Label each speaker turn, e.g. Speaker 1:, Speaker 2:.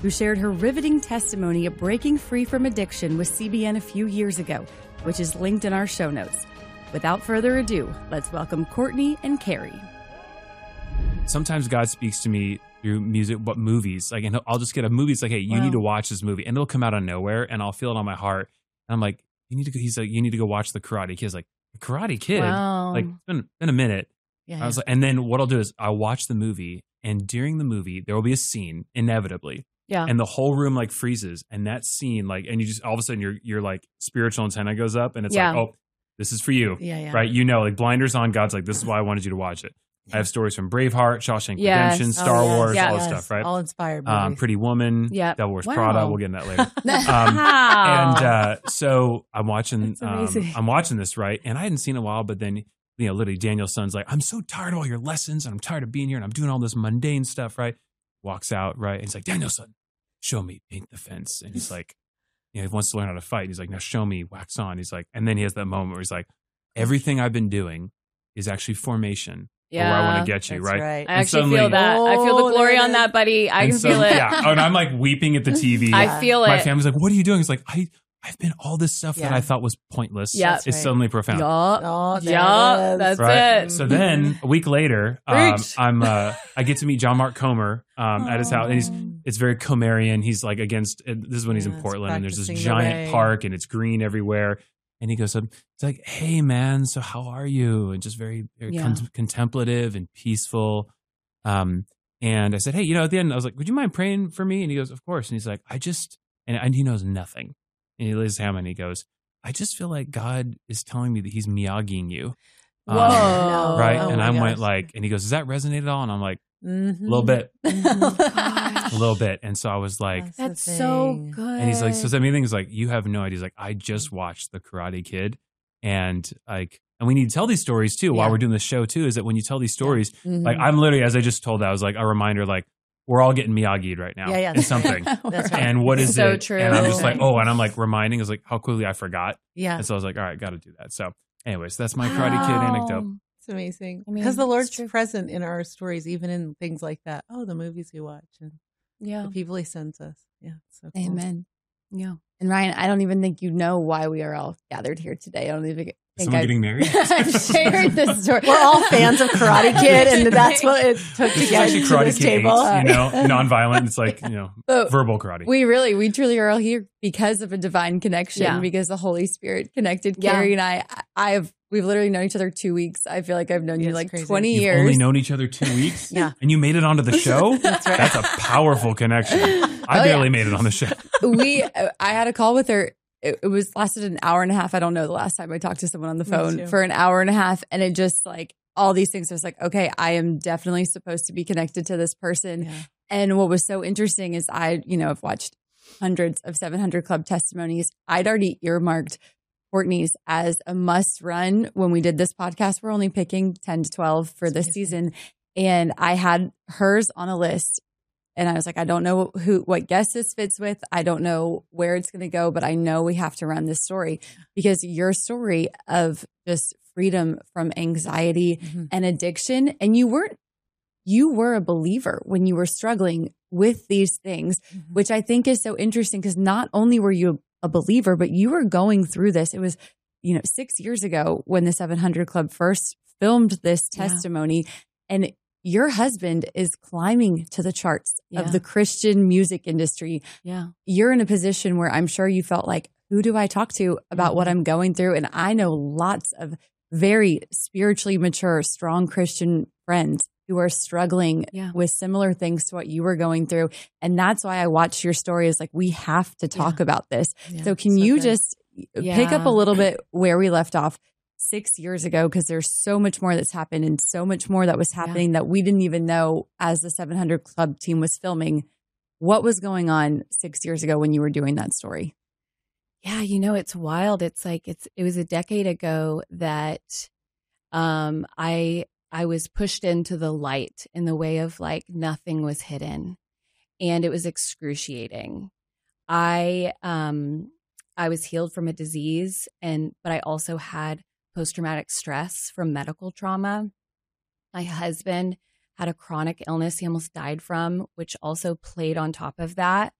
Speaker 1: who shared her riveting testimony of breaking free from addiction with CBN a few years ago, which is linked in our show notes. Without further ado, let's welcome Courtney and Carrie.
Speaker 2: Sometimes God speaks to me through music, but movies. Like, and I'll just get a movie. It's like, hey, you need to watch this movie, and it'll come out of nowhere, and I'll feel it on my heart. And I'm like, you need to go. He's like, you need to go watch The Karate Kid. He's like, The Karate Kid.
Speaker 1: Wow.
Speaker 2: Like, it's been a minute.
Speaker 1: Yeah.
Speaker 2: I was like, and then what I'll do is I'll watch the movie, and during the movie there will be a scene inevitably.
Speaker 1: Yeah.
Speaker 2: And the whole room like freezes, and that scene like, and you just all of a sudden your like spiritual antenna goes up, and it's like, oh, this is for you, right? You know, like blinders on. God's like, this is why I wanted you to watch it. I have stories from Braveheart, Shawshank Redemption, Star Wars, all this stuff, right?
Speaker 3: All inspired movies.
Speaker 2: Pretty Woman, Devil Wears Prada. We'll get in that later. So I'm watching. I'm watching this, right? And I hadn't seen it in a while, but then literally Daniel's son's like, I'm so tired of all your lessons, and I'm tired of being here, and I'm doing all this mundane stuff, right? Walks out, right? And he's like, Daniel's son, show me paint the fence, and he's like, he wants to learn how to fight. And he's like, now show me wax on. He's like, and then he has that moment where he's like, everything I've been doing is actually formation. Where I want to get you, right?
Speaker 1: I actually feel that. I feel the glory on that, buddy. I can feel it.
Speaker 2: Yeah. And I'm like weeping at the TV.
Speaker 1: I feel it.
Speaker 2: My family's like, what are you doing? It's like, I've been all this stuff that I thought was pointless. It's suddenly profound.
Speaker 1: That's it.
Speaker 2: So then a week later, I get to meet John Mark Comer at his house, and it's very Comerian. He's like against. This is when he's in Portland, and there's this giant park, and it's green everywhere. And he goes, it's like, hey, man, so how are you? And just very, very contemplative and peaceful. And I said, hey, at the end, I was like, would you mind praying for me? And he goes, of course. And he's like, and he knows nothing. And he lays his hand and he goes, I just feel like God is telling me that he's Miyagiing you.
Speaker 1: Whoa.
Speaker 2: Right? And I went like, and he goes, does that resonate at all? And I'm like, a little bit. A little bit. And so I was like,
Speaker 1: that's so good.
Speaker 2: And he's like, so the main thing is like, you have no idea. He's like, I just watched The Karate Kid. And we need to tell these stories too while we're doing the show too, is that when you tell these stories, like I'm literally, as I just told that, I was like a reminder, like we're all getting Miyagi'd right now in something.
Speaker 3: That's right.
Speaker 2: And what is
Speaker 1: so
Speaker 2: it?
Speaker 1: True.
Speaker 2: And I'm just like, and I'm like reminding, I was like, how quickly I forgot.
Speaker 3: Yeah.
Speaker 2: And so I was like, all right, got to do that. So anyways, that's my Karate Kid anecdote.
Speaker 3: It's amazing. Because the Lord's present in our stories, even in things like that. Oh, the movies we watch and the people he sends us. Yeah. So cool.
Speaker 1: Amen. Yeah. And Ryan, I don't even think you know why we are all gathered here today. I don't even think
Speaker 2: someone getting married?
Speaker 1: I've shared this story.
Speaker 3: We're all fans of Karate Kid, and that's what it took to get to this table.
Speaker 2: Nonviolent. It's like, verbal karate.
Speaker 1: We truly are all here because of a divine connection, because the Holy Spirit connected Carrie and we've literally known each other 2 weeks. I feel like I've known you like crazy. 20 years.
Speaker 2: You've only known each other 2 weeks?
Speaker 3: Yeah.
Speaker 2: And you made it onto the show? That's right. That's a powerful connection. I barely made it on the show.
Speaker 1: I had a call with her. It lasted an hour and a half. I don't know the last time I talked to someone on the phone for an hour and a half. And it just like all these things. I was like, okay, I am definitely supposed to be connected to this person. Yeah. And what was so interesting is I've watched hundreds of 700 Club testimonies. I'd already earmarked Courtney's as a must run when we did this podcast. We're only picking 10 to 12 for this season. And I had hers on a list. And I was like, I don't know what guest this fits with. I don't know where it's going to go, but I know we have to run this story because your story of just freedom from anxiety and addiction. And you were a believer when you were struggling with these things, which I think is so interesting because not only were you a believer, but you were going through this. It was, 6 years ago when the 700 Club first filmed this testimony and your husband is climbing to the charts of the Christian music industry. Yeah. You're in a position where I'm sure you felt like, who do I talk to about what I'm going through? And I know lots of very spiritually mature, strong Christian friends who are struggling with similar things to what you were going through. And that's why I watched your story is like, we have to talk about this. Yeah, so can you just pick up a little bit where we left off 6 years ago? Because there's so much more that's happened and so much more that was happening that we didn't even know as the 700 Club team was filming. What was going on 6 years ago when you were doing that story?
Speaker 4: Yeah, it's wild. It's like it was a decade ago that I was pushed into the light in the way of like nothing was hidden, and it was excruciating. I was healed from a disease, but I also had post-traumatic stress from medical trauma. My husband had a chronic illness he almost died from, which also played on top of that.